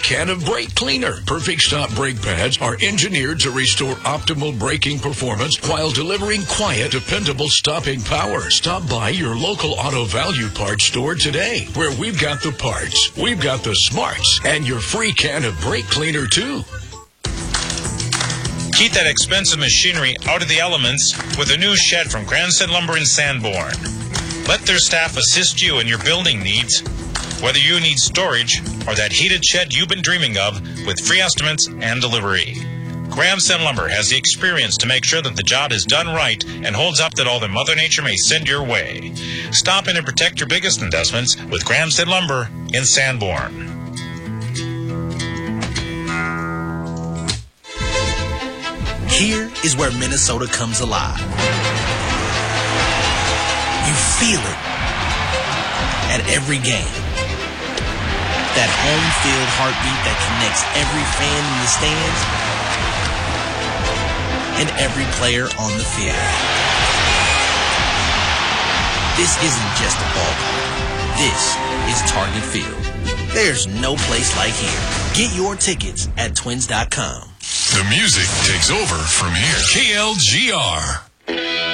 can of brake cleaner. Perfect Stop brake pads are engineered to restore optimal braking performance while delivering quiet, dependable stopping power. Stop by your local Auto Value Parts store today, where we've got the parts, we've got the smarts, and your free can of brake cleaner too. Keep that expensive machinery out of the elements with a new shed from Grahamstead Lumber in Sanborn. Let their staff assist you in your building needs, whether you need storage or that heated shed you've been dreaming of, with free estimates and delivery. Grahamstead Lumber has the experience to make sure that the job is done right and holds up that all that Mother Nature may send your way. Stop in and protect your biggest investments with Grahamstead Lumber in Sanborn. Here is where Minnesota comes alive. You feel it at every game. That home field heartbeat that connects every fan in the stands and every player on the field. This isn't just a ballpark. This is Target Field. There's no place like here. Get your tickets at twins.com. The music takes over from here. KLGR.